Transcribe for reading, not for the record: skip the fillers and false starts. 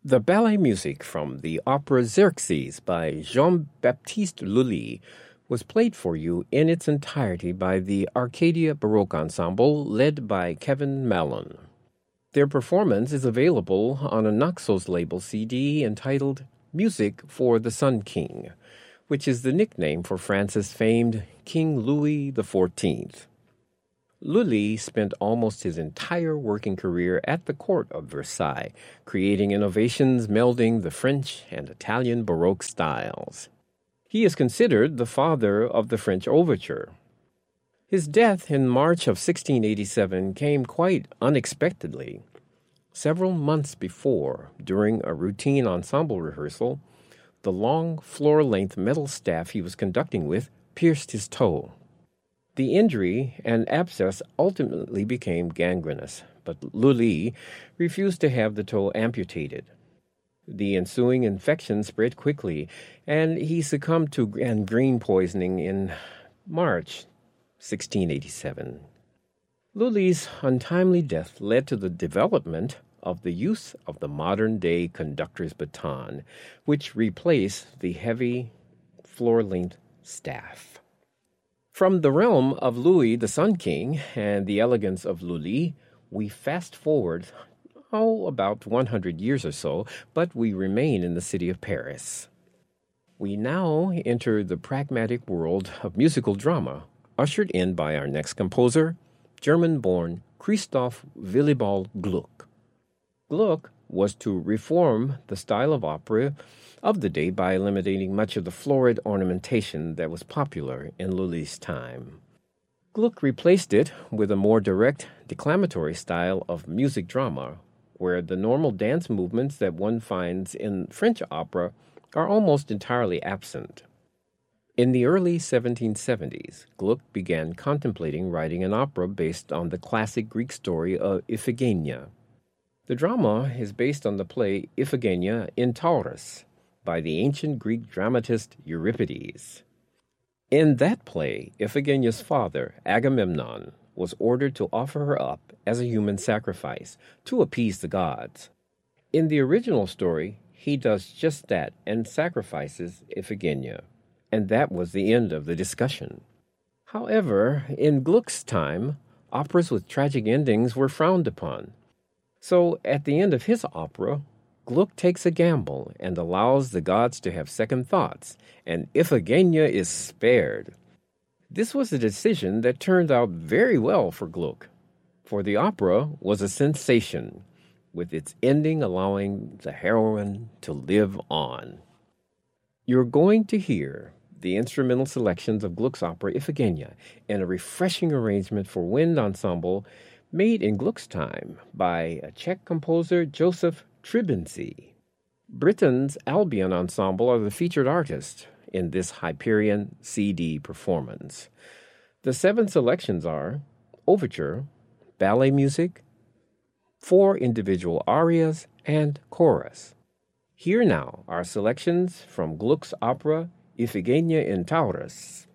The ballet music from the opera Xerxes by Jean-Baptiste Lully was played for you in its entirety by the Arcadia Baroque Ensemble led by Kevin Mallon. Their performance is available on a Naxos label CD entitled Music for the Sun King, which is the nickname for France's famed King Louis XIV. Lully spent almost his entire working career at the court of Versailles, creating innovations melding the French and Italian Baroque styles. He is considered the father of the French overture. His death in March of 1687 came quite unexpectedly. Several months before, during a routine ensemble rehearsal, the long floor-length metal staff he was conducting with pierced his toe. The injury and abscess ultimately became gangrenous, but Lully refused to have the toe amputated. The ensuing infection spread quickly, and he succumbed to gangrene poisoning in March 1687. Lully's untimely death led to the development of the use of the modern-day conductor's baton, which replaced the heavy floor-length staff. From the realm of Louis the Sun King and the elegance of Lully, we fast forward, about 100 years or so, but we remain in the city of Paris. We now enter the pragmatic world of musical drama, ushered in by our next composer, German-born Christoph Willibald Gluck. Gluck was to reform the style of opera of the day by eliminating much of the florid ornamentation that was popular in Lully's time. Gluck replaced it with a more direct, declamatory style of music drama, where the normal dance movements that one finds in French opera are almost entirely absent. In the early 1770s, Gluck began contemplating writing an opera based on the classic Greek story of Iphigenia. The drama is based on the play Iphigenia in Tauris by the ancient Greek dramatist Euripides. In that play, Iphigenia's father, Agamemnon, was ordered to offer her up as a human sacrifice to appease the gods. In the original story, he does just that and sacrifices Iphigenia, and that was the end of the discussion. However, in Gluck's time, operas with tragic endings were frowned upon. So, at the end of his opera, Gluck takes a gamble and allows the gods to have second thoughts, and Iphigenia is spared. This was a decision that turned out very well for Gluck, for the opera was a sensation, with its ending allowing the heroine to live on. You're going to hear the instrumental selections of Gluck's opera Iphigenia and a refreshing arrangement for wind ensemble made in Gluck's time by a Czech composer Joseph Tribinci. Britain's Albion Ensemble are the featured artists in this Hyperion CD performance. The 7 selections are overture, ballet music, 4 individual arias, and chorus. Here now are selections from Gluck's opera Iphigenia in Tauris.